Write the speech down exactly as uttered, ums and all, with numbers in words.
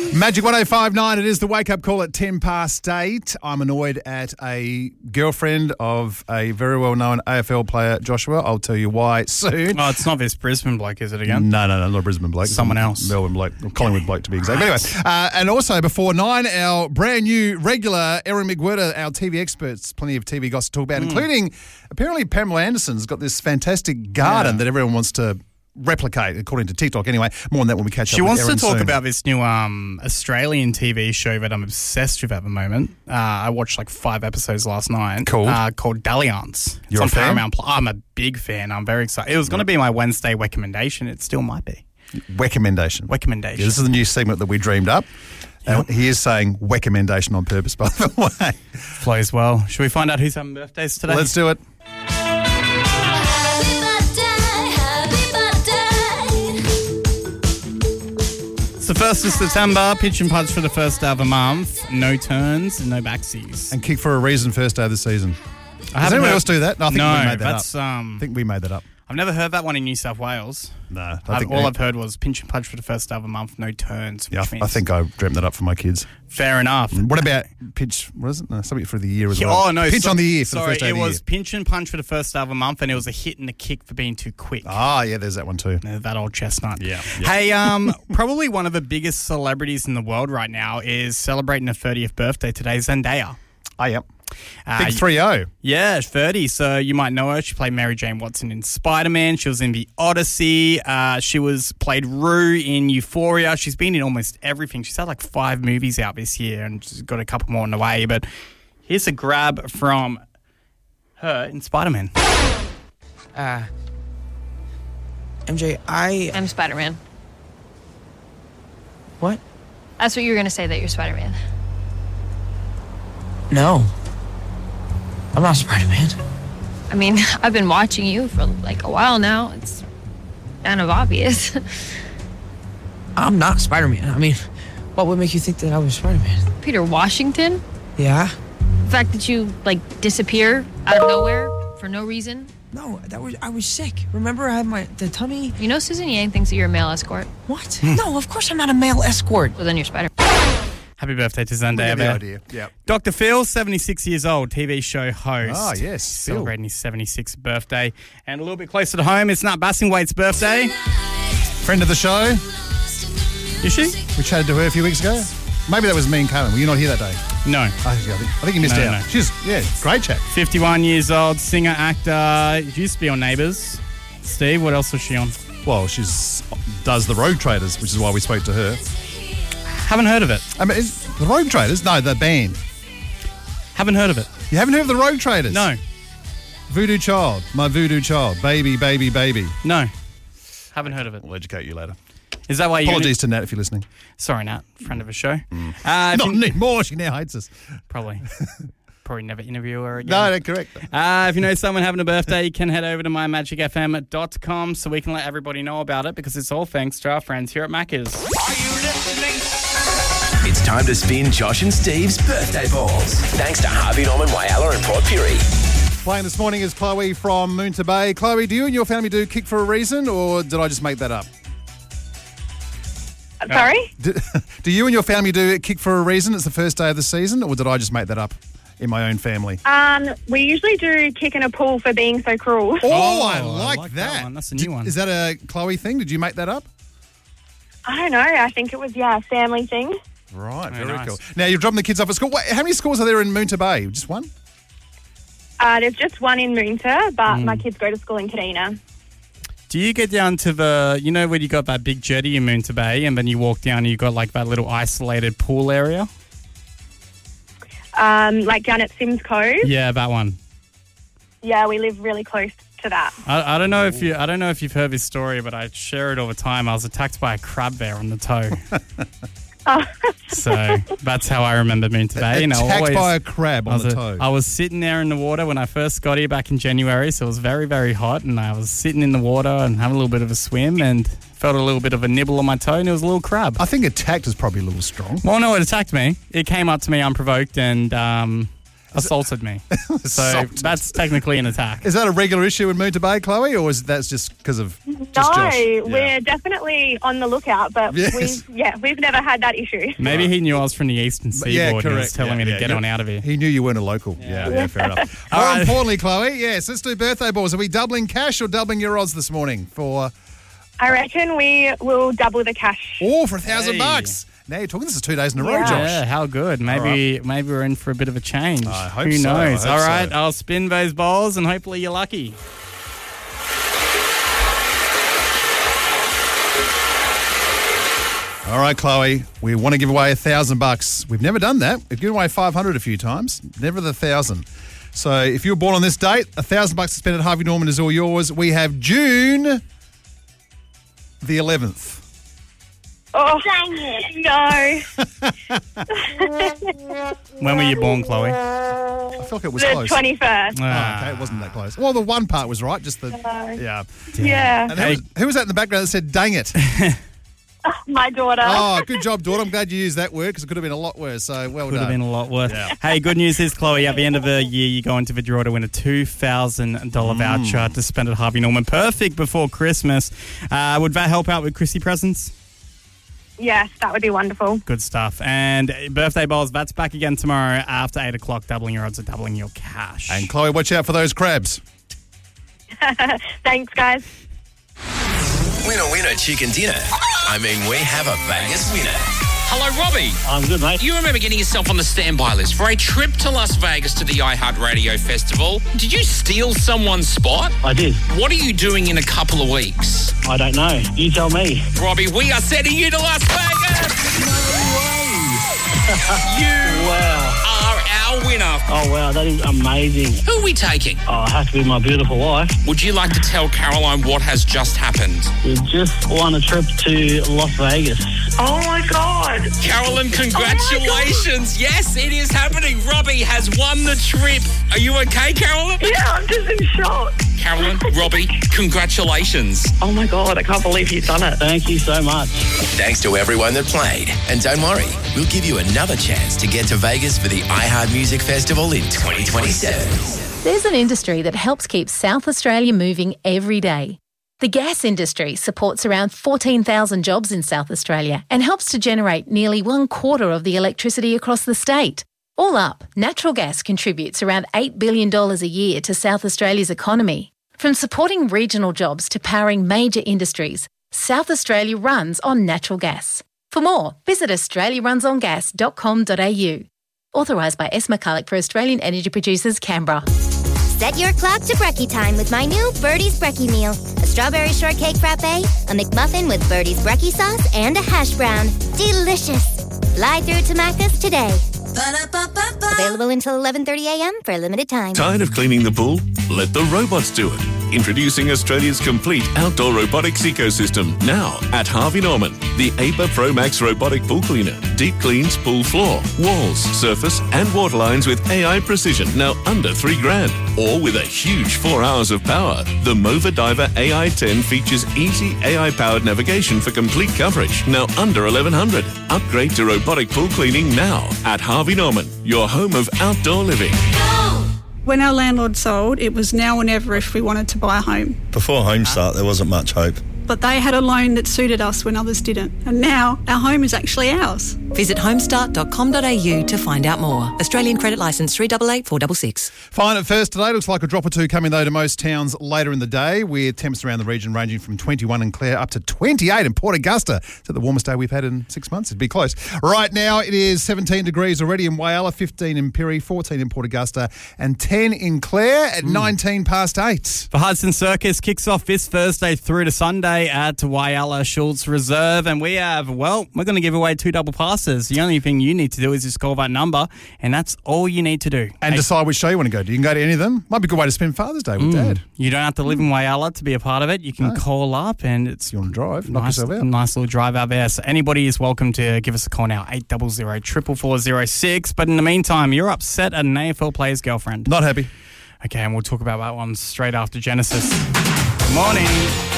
Magic one oh five point nine, it is the wake-up call at ten past eight. I'm annoyed at a girlfriend of a very well-known A F L player, Joshua. I'll tell you why soon. Oh, it's not this Brisbane bloke, is it again? No, no, no, not a Brisbane bloke. Someone It's a else. Melbourne bloke, or Collingwood bloke to be exact. But anyway, uh, and also before nine, our brand new regular, Erin McWhirter, our T V experts, plenty of T V gossip to talk about, mm. including apparently Pamela Anderson's got this fantastic garden yeah. that everyone wants to replicate, according to TikTok anyway. More on that when we catch she up with wants Erin to talk soon. about this new um, Australian T V show that I'm obsessed with at the moment. Uh, I watched like five episodes last night. Called? Uh, called Dalliance. It's You're on a fan? Paramount Plus. I'm a big fan. I'm very excited. It was going to be my Wednesday recommendation. It still might be. Recommendation. Recommendation. Yeah, this is the new segment that we dreamed up. And he is saying recommendation on purpose, by the way. Flows well. Should we find out who's having birthdays today? Let's do it. It's the first of September, pitch and punch for the first day of the month. No turns, no backsies. And kick for a reason first day of the season. I Does anyone heard, else do that? No, I think no, we made that that's, up. Um, I think we made that up. I've never heard that one in New South Wales. No. I I've, think all we, I've heard was pinch and punch for the first day of the month, no turns. Yeah, which I, means I think I dreamt that up for my kids. fair enough. What about pitch, what is it? No, something for the year as Yeah, well. Oh, no. Pitch so, on the year for sorry, the first day it of the was year. pinch and punch for the first day of the month, and it was a hit and a kick for being too quick. Ah, yeah, there's that one too. Uh, That old chestnut. Yeah. Hey, um, probably one of the biggest celebrities in the world right now is celebrating her thirtieth birthday today, Zendaya. Oh, yep. Uh, Big three oh. Yeah, thirty. So you might know her. She played Mary Jane Watson in Spider-Man. She was in The Odyssey. Uh, she was played Rue in Euphoria. She's been in almost everything. She's had like five movies out this year and she's got a couple more on the way. But here's a grab from her in Spider-Man. Uh, M J, I... I'm Spider-Man. What? That's what you were going to say, that you're Spider-Man. No. I'm not Spider-Man. I mean, I've been watching you for like a while now. It's kind of obvious. I'm not Spider-Man. I mean, what would make you think that I was Spider-Man? Peter Washington? Yeah? The fact that you, like, disappear out of nowhere for no reason? No, that was I was sick. Remember I had my the tummy? You know Susan Yang thinks that you're a male escort? What? No, of course I'm not a male escort. Well, then you're Spider-Man. Happy birthday to We Zendaya. have the there. idea. Yeah. Doctor Phil, seventy-six years old, T V show host. Ah, yes, Phil. Celebrating his seventy-sixth birthday. And a little bit closer to home, it's Nat Bassingwaite's birthday. Friend of the show. Is she? We chatted to her a few weeks ago. Maybe that was me and Caitlin. Were you not here that day? No. I think, I think, I think you missed No, out. no, no. She's, yeah, great chat. fifty-one years old, singer, actor. Used to be on Neighbours. Steve, what else was she on? Well, she's does the Road Traders, which is why we spoke to her. Haven't heard of it. I mean, is, the Road Traders? No, the band. Haven't heard of it. You haven't heard of the Road Traders? No. Voodoo Child, my voodoo child, baby, baby, baby. No. Haven't heard of it. We'll educate you later. Is that why you... Apologies to Nat if you're listening. Sorry, Nat. Friend of a show. Mm. Uh, if Not you- anymore. She now hates us. Probably. Probably never interview her again. No, no, correct. Uh, if you know someone having a birthday, you can head over to my magic f m dot com so we can let everybody know about it because it's all thanks to our friends here at Macca's. It's time to spin Josh and Steve's birthday balls. Thanks to Harvey Norman, Whyalla and Port Pirie. Playing this morning is Chloe from Moonta Bay. Chloe, do you and your family do kick for a reason, or did I just make that up? Sorry? Do, do you and your family do kick for a reason? It's the first day of the season, or did I just make that up in my own family? Um, we usually do kick in a pool for being so cruel. Oh, I I like, like that. that one. That's a new Did- one. Is that a Chloe thing? Did you make that up? I don't know. I think it was, yeah, a family thing. Right, Very very nice. cool. Now, you're dropping the kids off at school. Wait, how many schools are there in Moonta Bay? Just one? Uh, there's just one in Moonta, but Mm. my kids go to school in Kadina. Do you get down to the, you know, where you got that big jetty in Moonta Bay and then you walk down and you got like that little isolated pool area? Um, like down at Sims Cove. Yeah, that one. Yeah, we live really close to that. I, I don't know if you, I don't know if you've heard this story, but I share it all the time. I was attacked by a crab there on the toe. Oh. So that's how I remember Moonta Bay. And I Attacked always- by a crab I on was, the a- toe. I was sitting there in the water when I first got here back in January, so it was very, very hot, and I was sitting in the water and having a little bit of a swim and felt a little bit of a nibble on my toe, and it was a little crab. I think attacked is probably a little strong. Well, no, it attacked me. It came up to me unprovoked, and um, assaulted me. So Assaulted. that's technically an attack. Is that a regular issue in Moonta Bay, Chloe, or is that just because of just No, Josh? Yeah. we're definitely on the lookout, but Yes. we've, yeah, we've never had that issue. Maybe he knew I was from the Eastern Seaboard Yeah, and he was correct. telling Yeah, me to yeah, get yeah. on out of here. He knew you weren't a local. Yeah, yeah, fair enough. More All right. importantly, Chloe, yes, let's do birthday balls. Are we doubling cash or doubling your odds this morning for I reckon we will double the cash. oh for a thousand Hey. bucks? Now you're talking. This is two days in a row, Yeah. Josh. Yeah, how good. Maybe maybe we're in for a bit of a change. I hope Who so, I knows? hope All right, so. I'll spin those balls and hopefully you're lucky. All right, Chloe, we want to give away a thousand bucks. We've never done that. We've given away five hundred a few times, never the thousand. So if you were born on this date, a thousand bucks to spend at Harvey Norman is all yours. We have June the eleventh. Oh, dang it. No. When were you born, Chloe? I felt like it was The close. twenty-first. Oh, Ah. okay, it wasn't that close. Well, the one part was right, just the yeah. Yeah. And who, Hey. was, who was that in the background that said, "Dang it"? My daughter. Oh, good job, daughter. I'm glad you used that word because it could have been a lot worse. So well Could done. have been a lot worse. Yeah. Hey, good news is, Chloe, at the end of the year, you go into the draw to win a two thousand dollars Mm. voucher to spend at Harvey Norman. Perfect before Christmas. Uh, would that help out with Chrissy presents? Yes, that would be wonderful. Good stuff. And birthday bowls, that's back again tomorrow after eight o'clock, doubling your odds of doubling your cash. And Chloe, watch out for those crabs. Thanks, guys. Winner, winner, chicken dinner. I mean, we have a Vegas winner. Hello, Robbie. I'm good, mate. You remember getting yourself on the standby list for a trip to Las Vegas to the iHeartRadio Festival. Did you steal someone's spot? I did. What are you doing in a couple of weeks? I don't know. You tell me. Robbie, we are sending you to Las Vegas! No way! You Wow. are our winner. Oh, wow. That is amazing. Who are we taking? Oh, it has to be my beautiful wife. Would you like to tell Caroline what has just happened? We just won a trip to Las Vegas. Oh, my God. Carolyn, congratulations. Yes, it is happening. Robbie has won the trip. Are you okay, Carolyn? Yeah, I'm just in shock. Carolyn, Robbie, congratulations. Oh, my God. I can't believe you've done it. Thank you so much. Thanks to everyone that played. And don't worry, we'll give you another chance to get to Vegas for the iHeart Music Festival in twenty twenty-seven. There's an industry that helps keep South Australia moving every day. The gas industry supports around fourteen thousand jobs in South Australia and helps to generate nearly one quarter of the electricity across the state. All up, natural gas contributes around eight billion dollars a year to South Australia's economy. From supporting regional jobs to powering major industries, South Australia runs on natural gas. For more, visit australia runs on gas dot com dot a u. Authorised by S. McCulloch for Australian Energy Producers, Canberra. Set your clock to brekkie time with my new Birdie's Brekkie meal. A strawberry shortcake frappe, a McMuffin with Birdie's Brekkie sauce, and a hash brown. Delicious. Fly through to Macca's today. Ba-da-ba-ba-ba. Available until eleven thirty a.m. for a limited time. Tired of cleaning the pool? Let the robots do it. Introducing Australia's complete outdoor robotics ecosystem now at Harvey Norman. The A P A Pro Max robotic pool cleaner. Deep cleans pool floor, walls, surface and water lines with A I precision. Now under three grand. Or with a huge four hours of power. The Mova Diver A I ten features easy A I-powered navigation for complete coverage. Now under eleven hundred. Upgrade to robotic pool cleaning now at Harvey Norman. Your home of outdoor living. When our landlord sold, it was now or never if we wanted to buy a home. Before Homestart, there wasn't much hope. But they had a loan that suited us when others didn't. And now our home is actually ours. Visit homestart dot com dot a u to find out more. Australian credit licence three eight eight four six six. Fine at first today. Looks like a drop or two coming, though, to most towns later in the day, with temps around the region ranging from twenty-one in Clare up to twenty-eight in Port Augusta. So the warmest day we've had in six months. It'd be close. Right now, it is seventeen degrees already in Whyalla, fifteen in Pirrie, fourteen in Port Augusta, and ten in Clare at nineteen past eight. The Hudson Circus kicks off this Thursday through to Sunday at Whyalla Schultz Reserve, and we have, well, we're going to give away two double passes. The only thing you need to do is just call that number, and that's all you need to do. And Hey, decide which show you want to go to. You can go to any of them. Might be a good way to spend Father's Day with mm, Dad. You don't have to live in Whyalla to be a part of it. You can No. call up, and it's You want to drive? Knock nice, yourself out. nice little drive out there. So anybody is welcome to give us a call now, eight hundred, four four four zero six. But in the meantime, you're upset at an A F L player's girlfriend. Not happy. Okay, and we'll talk about that one straight after Genesis. Good morning.